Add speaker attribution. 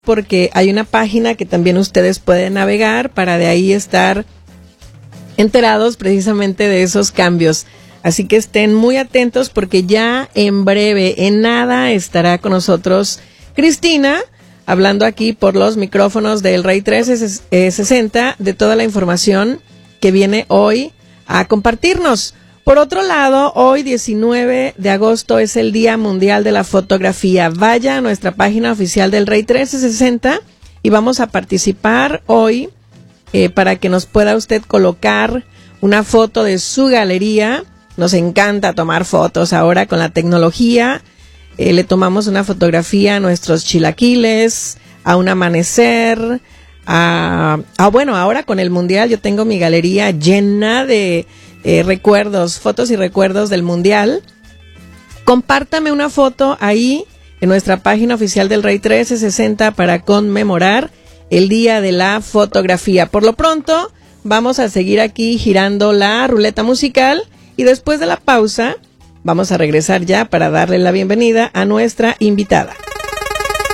Speaker 1: porque hay una página que también ustedes pueden navegar para de ahí estar enterados precisamente de esos cambios. Así que estén muy atentos porque ya en breve, en nada, estará con nosotros Cristina, hablando aquí por los micrófonos del Rey 360 de toda la información que viene hoy a compartirnos. Por otro lado, hoy 19 de agosto es el Día Mundial de la Fotografía. Vaya a nuestra página oficial del Rey 360 y vamos a participar hoy para que nos pueda usted colocar una foto de su galería. Nos encanta tomar fotos ahora con la tecnología. Le tomamos una fotografía a nuestros chilaquiles, a un amanecer, bueno, ahora con el Mundial yo tengo mi galería llena de recuerdos, fotos y recuerdos del Mundial. Compártame una foto ahí en nuestra página oficial del Rey 1360 para conmemorar el Día de la Fotografía. Por lo pronto, vamos a seguir aquí girando la ruleta musical y después de la pausa, vamos a regresar ya para darle la bienvenida a nuestra invitada.